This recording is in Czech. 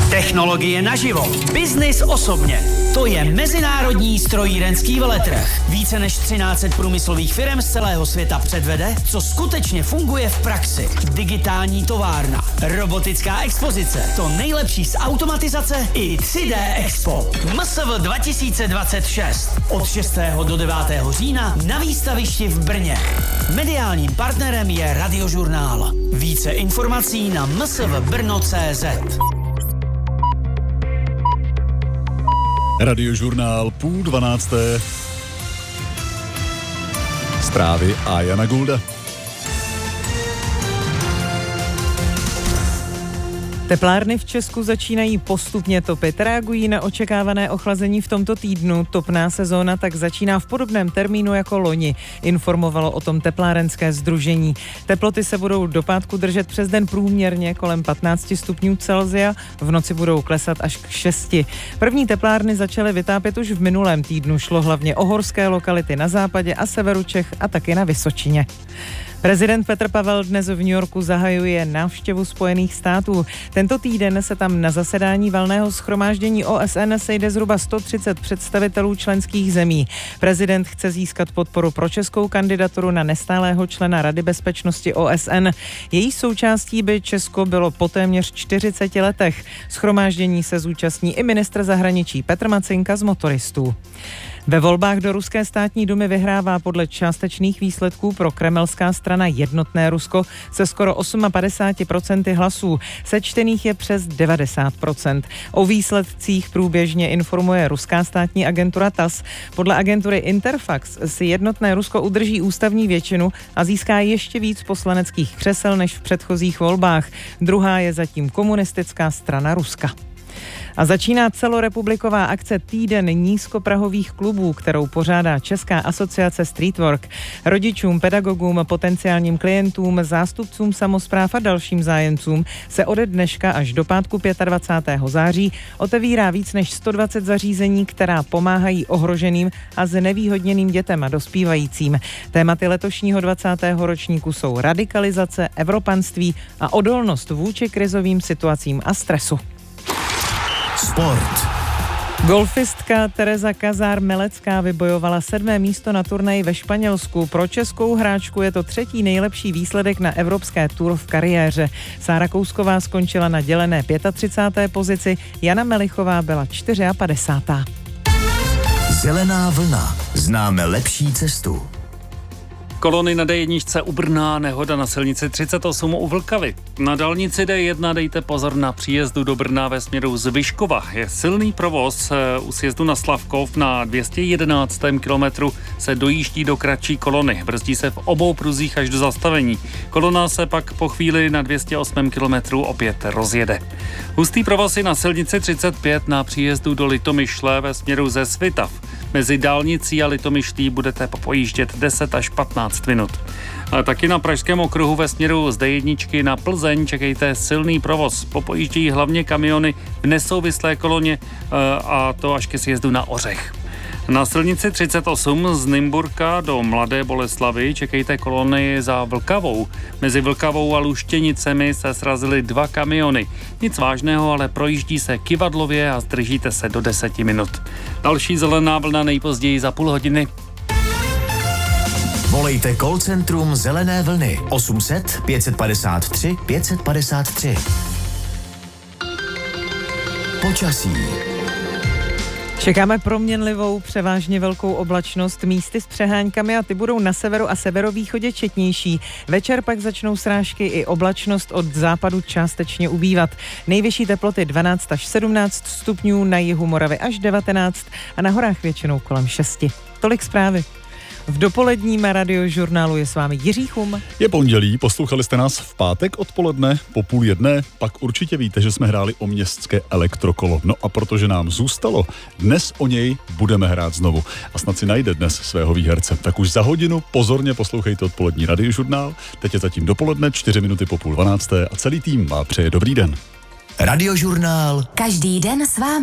Technologie naživo. Biznis osobně. To je mezinárodní strojírenský veletrh. Více než 1300 průmyslových firm z celého světa předvede, co skutečně funguje v praxi. Digitální továrna, robotická expozice, to nejlepší z automatizace i 3D Expo. MSV 2026. Od 6. do 9. října na výstavišti v Brně. Mediálním partnerem je Radiožurnál. Více informací na msvbrno.cz. Radiožurnál 11:30. Zprávy a Jana Gulda. Teplárny v Česku začínají postupně topit. Reagují na očekávané ochlazení v tomto týdnu. Topná sezóna tak začíná v podobném termínu jako loni, informovalo o tom teplárenské sdružení. Teploty se budou do pátku držet přes den průměrně kolem 15 stupňů Celsia, v noci budou klesat až k 6. První teplárny začaly vytápět už v minulém týdnu. Šlo hlavně o horské lokality na západě a severu Čech a taky na Vysočině. Prezident Petr Pavel dnes v New Yorku zahajuje návštěvu Spojených států. Tento týden se tam na zasedání valného shromáždění OSN sejde zhruba 130 představitelů členských zemí. Prezident chce získat podporu pro českou kandidaturu na nestálého člena Rady bezpečnosti OSN. Její součástí by Česko bylo po téměř 40 letech. Shromáždění se zúčastní i ministr zahraničí Petr Macinka z Motoristů. Ve volbách do ruské státní dumy vyhrává podle částečných výsledků prokremelská strana Jednotné Rusko se skoro 58% hlasů. Sečtených je přes 90%. O výsledcích průběžně informuje ruská státní agentura TASS. Podle agentury Interfax si Jednotné Rusko udrží ústavní většinu a získá ještě víc poslaneckých křesel než v předchozích volbách. Druhá je zatím komunistická strana Ruska. A začíná celorepubliková akce Týden nízkoprahových klubů, kterou pořádá Česká asociace Streetwork. Rodičům, pedagogům, potenciálním klientům, zástupcům samospráv a dalším zájemcům se ode dneška až do pátku 25. září otevírá víc než 120 zařízení, která pomáhají ohroženým a znevýhodněným dětem a dospívajícím. Tématy letošního 20. ročníku jsou radikalizace, evropanství a odolnost vůči krizovým situacím a stresu. Sport. Golfistka Tereza Kazár-Melecká vybojovala 7. místo na turnaji ve Španělsku. Pro českou hráčku je to 3. nejlepší výsledek na evropské tour v kariéře. Sára Kousková skončila na dělené 35. pozici, Jana Melichová byla 54. Zelená vlna. Známe lepší cestu. Kolony na D1 u Brna, nehoda na silnici 38 u Vltavy. Na dálnici D1 dejte pozor na příjezdu do Brna ve směru z Vyškova. Je silný provoz u sjezdu na Slavkov na 211. kilometru se dojíždí do kratší kolony. Brzdí se v obou pruzích až do zastavení. Kolona se pak po chvíli na 208. kilometru opět rozjede. Hustý provoz je na silnici 35 na příjezdu do Litomyšle ve směru ze Svitav. Mezi dálnicí a Litomyšlí budete pojíždět 10 až 15 minut. A taky na Pražském okruhu ve směru z D1 na Plzeň čekejte silný provoz. Popojíždějí hlavně kamiony v nesouvislé koloně a to až ke sjezdu na Ořech. Na silnici 38 z Nymburka do Mladé Boleslavi čekejte kolony za Vlkavou. Mezi Vlkavou a Luštěnicemi se srazily 2 kamiony. Nic vážného, ale projíždí se kyvadlově a zdržíte se do 10 minut. Další zelená vlna nejpozději za půl hodiny. Volejte call centrum Zelené vlny 800 553 553. Počasí. Čekáme proměnlivou, převážně velkou oblačnost, místy s přeháňkami a ty budou na severu a severovýchodě četnější. Večer pak začnou srážky i oblačnost od západu částečně ubývat. Nejvyšší teploty 12 až 17 stupňů, na jihu Moravy až 19 a na horách většinou kolem 6. Tolik zprávy. V dopoledním Radiožurnálu je s vámi Jiří Chum. Je pondělí, poslouchali jste nás v pátek odpoledne po 12:30, pak určitě víte, že jsme hráli o městské elektrokolo. No a protože nám zůstalo, dnes o něj budeme hrát znovu. A snad si najde dnes svého výherce. Tak už za hodinu pozorně poslouchejte odpolední Radiožurnál. Teď je zatím dopoledne, 4 minuty po 11:30 a celý tým má přeje dobrý den. Radiožurnál. Každý den s vámi.